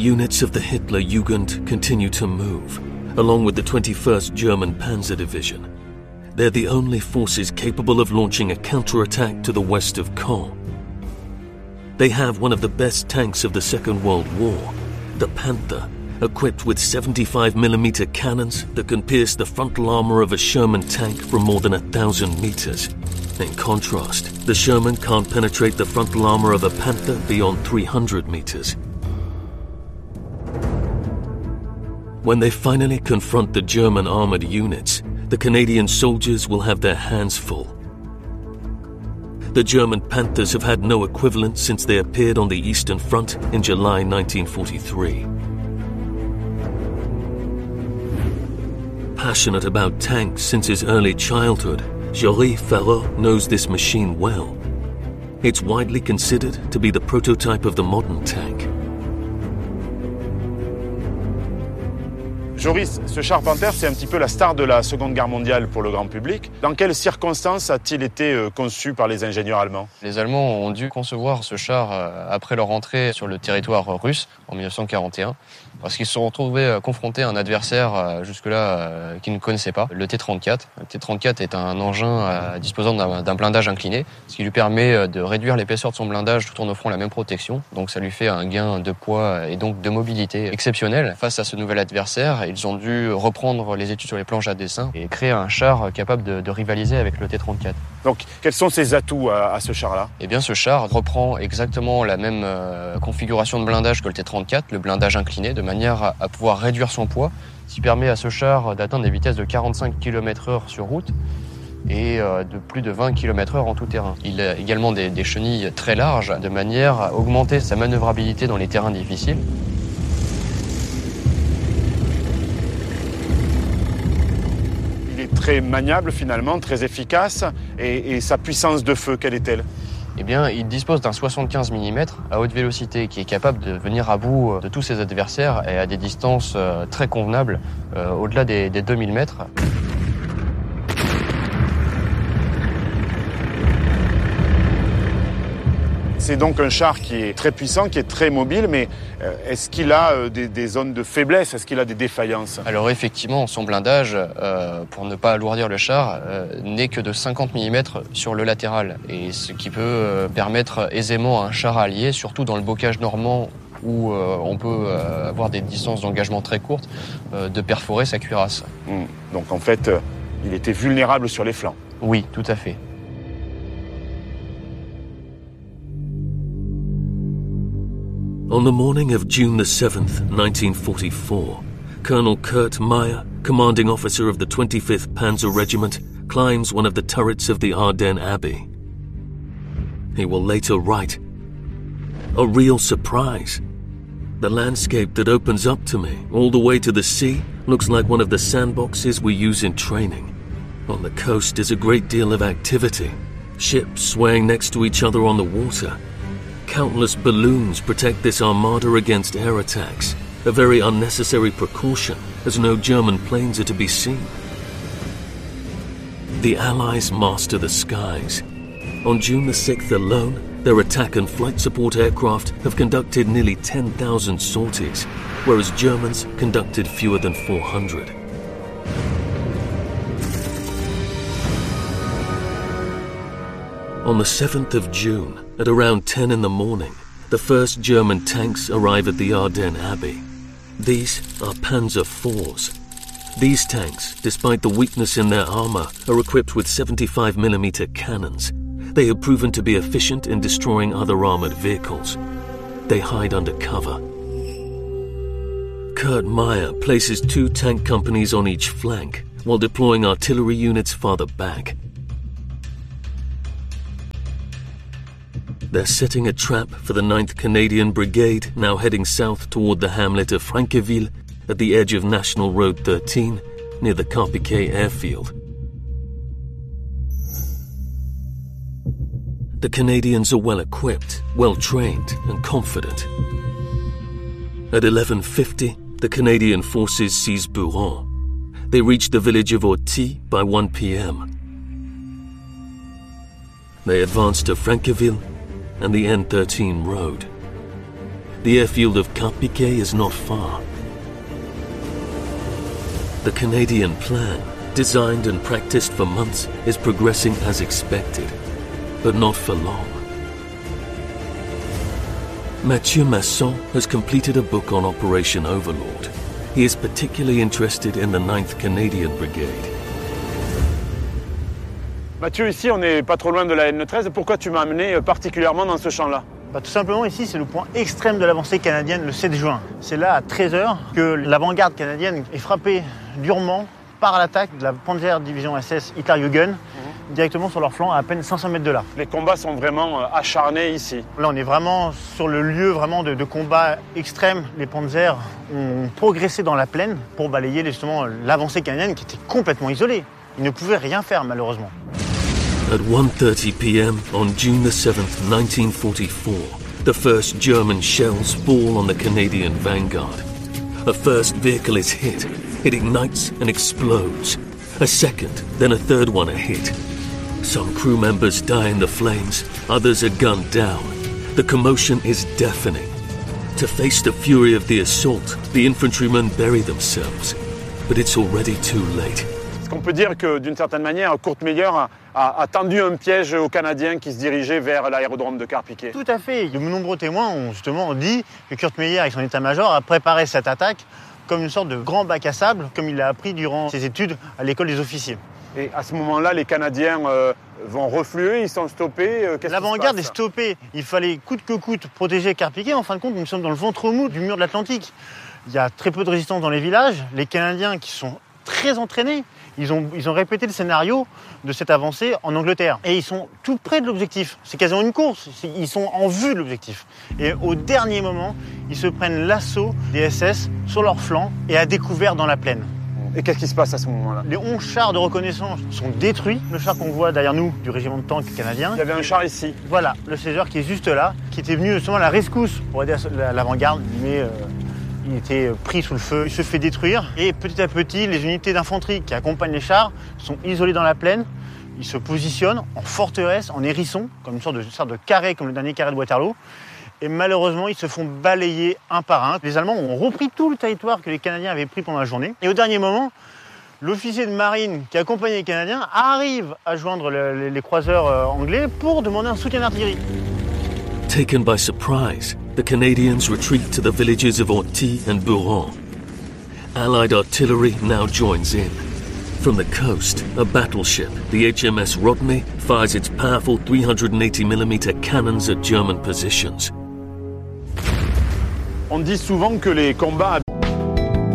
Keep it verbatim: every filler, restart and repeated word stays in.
units of the Hitler Jugend continue to move, along with the twenty-first German Panzer Division. They're the only forces capable of launching a counterattack to the west of Caen. They have one of the best tanks of the Second World War, the Panther, equipped with seventy-five millimeter cannons that can pierce the frontal armor of a Sherman tank from more than a thousand meters. In contrast, the Sherman can't penetrate the frontal armor of a Panther beyond three hundred meters. When they finally confront the German armored units, the Canadian soldiers will have their hands full. The German Panthers have had no equivalent since they appeared on the Eastern Front in July nineteen forty-three. Passionate about tanks since his early childhood, Jory Farreau knows this machine well. It's widely considered to be the prototype of the modern tank. Joris, ce char Panther, c'est un petit peu la star de la Seconde Guerre mondiale pour le grand public. Dans quelles circonstances a-t-il été conçu par les ingénieurs allemands? Les Allemands ont dû concevoir ce char après leur entrée sur le territoire russe en mille neuf cent quarante et un, parce qu'ils se sont retrouvés confrontés à un adversaire jusque-là qu'ils ne connaissaient pas, le T trente-quatre. Le T trente-quatre est un engin disposant d'un blindage incliné, ce qui lui permet de réduire l'épaisseur de son blindage tout en offrant la même protection. Donc ça lui fait un gain de poids et donc de mobilité exceptionnel. Face à ce nouvel adversaire, ils ont dû reprendre les études sur les planches à dessin et créer un char capable de, de rivaliser avec le T trente-quatre. Donc, quels sont ses atouts à, à ce char-là? Eh bien, ce char reprend exactement la même euh, configuration de blindage que le T trente-quatre, le blindage incliné, de manière à, à pouvoir réduire son poids, ce qui permet à ce char d'atteindre des vitesses de quarante-cinq kilomètres heure sur route et euh, de plus de vingt kilomètres heure en tout terrain. Il a également des, des chenilles très larges, de manière à augmenter sa manœuvrabilité dans les terrains difficiles. Très maniable finalement, très efficace. Et, et sa puissance de feu, quelle est-elle? Eh bien, il dispose d'un soixante-quinze millimètres à haute vélocité qui est capable de venir à bout de tous ses adversaires et à des distances très convenables, euh, au-delà des, des deux mille mètres. C'est donc un char qui est très puissant, qui est très mobile, mais est-ce qu'il a des, des zones de faiblesse? Est-ce qu'il a des défaillances? Alors effectivement, son blindage, euh, pour ne pas alourdir le char, euh, n'est que de cinquante millimètres sur le latéral, et ce qui peut euh, permettre aisément à un char allié, surtout dans le bocage normand où euh, on peut euh, avoir des distances d'engagement très courtes, euh, de perforer sa cuirasse. Mmh. Donc en fait, euh, il était vulnérable sur les flancs. Oui, tout à fait. On the morning of June the seventh, nineteen forty-four, Colonel Kurt Meyer, commanding officer of the twenty-fifth Panzer Regiment, climbs one of the turrets of the Ardennes Abbey. He will later write, "A real surprise. The landscape that opens up to me all the way to the sea looks like one of the sandboxes we use in training. On the coast is a great deal of activity, ships swaying next to each other on the water. Countless balloons protect this armada against air attacks, a very unnecessary precaution as no German planes are to be seen." The Allies master the skies. On June the sixth alone, their attack and flight support aircraft have conducted nearly ten thousand sorties, whereas Germans conducted fewer than four hundred. On the seventh of June, at around ten in the morning, the first German tanks arrive at the Ardennes Abbey. These are Panzer fours. These tanks, despite the weakness in their armor, are equipped with seventy-five millimeter cannons. They have proven to be efficient in destroying other armored vehicles. They hide under cover. Kurt Meyer places two tank companies on each flank, while deploying artillery units farther back. They're setting a trap for the ninth Canadian Brigade, now heading south toward the hamlet of Francqueville at the edge of National Road thirteen, near the Carpiquet airfield. The Canadians are well equipped, well trained, and confident. At eleven fifty, the Canadian forces seize Buron. They reach the village of Orty by one p.m. They advance to Francqueville and the N thirteen road. the airfield of Carpiquet is not far. The Canadian plan, designed and practiced for months, is progressing as expected, but not for long. Mathieu Masson has completed a book on Operation Overlord. He is particularly interested in the ninth Canadian Brigade. Mathieu, ici on n'est pas trop loin de la N treize. Pourquoi tu m'as amené particulièrement dans ce champ-là? Bah, tout simplement ici c'est le point extrême de l'avancée canadienne le sept juin. C'est là à treize heures que l'avant-garde canadienne est frappée durement par l'attaque de la Panzer Division S S Hitlerjugend mmh. directement sur leur flanc à à peine cinq cents mètres de là. Les combats sont vraiment acharnés ici. Là on est vraiment sur le lieu vraiment de, de combat extrême. Les Panzers ont progressé dans la plaine pour balayer justement l'avancée canadienne qui était complètement isolée. Ils ne pouvaient rien faire malheureusement. At one thirty p m on June the seventh, nineteen forty-four, the first German shells fall on the Canadian vanguard. A first vehicle is hit. It ignites and explodes. A second, then a third one are hit. Some crew members die in the flames, others are gunned down. The commotion is deafening. To face the fury of the assault, the infantrymen bury themselves. But it's already too late. On peut dire que d'une certaine manière, Kurt Meyer a, a, a tendu un piège aux Canadiens qui se dirigeaient vers l'aérodrome de Carpiquet. Tout à fait. De nombreux témoins ont justement dit que Kurt Meyer, avec son état-major, a préparé cette attaque comme une sorte de grand bac à sable, comme il l'a appris durant ses études à l'école des officiers. Et à ce moment-là, les Canadiens euh, vont refluer, ils sont stoppés. Euh, L'avant-garde est stoppée. Il fallait coûte que coûte protéger Carpiquet. En fin de compte, nous sommes dans le ventre mou du mur de l'Atlantique. Il y a très peu de résistance dans les villages. Les Canadiens qui sont très entraînés, Ils ont, ils ont répété le scénario de cette avancée en Angleterre. Et ils sont tout près de l'objectif. C'est quasiment une course. Ils sont en vue de l'objectif. Et au dernier moment, ils se prennent l'assaut des S S sur leur flanc et à découvert dans la plaine. Et qu'est-ce qui se passe à ce moment-là? Les onze chars de reconnaissance sont détruits. Le char qu'on voit derrière nous du régiment de tanks canadien. Il y avait un char ici. Voilà, le Caesar qui est juste là, qui était venu justement à la rescousse pour aider l'avant-garde. Mais euh, il était pris sous le feu, il se fait détruire. Et petit à petit, les unités d'infanterie qui accompagnent les chars sont isolées dans la plaine. Ils se positionnent en forteresse, en hérisson, comme une sorte de, une sorte de carré, comme le dernier carré de Waterloo. Et malheureusement, ils se font balayer un par un. Les Allemands ont repris tout le territoire que les Canadiens avaient pris pendant la journée. Et au dernier moment, l'officier de marine qui accompagnait les Canadiens arrive à joindre le, les croiseurs anglais pour demander un soutien d'artillerie. Taken by surprise, the Canadians retreat to the villages of Orty and Buron. Allied artillery now joins in. From the coast, a battleship, the H M S Rodney, fires its powerful three hundred eighty millimeter cannons at German positions. On dit souvent que les combats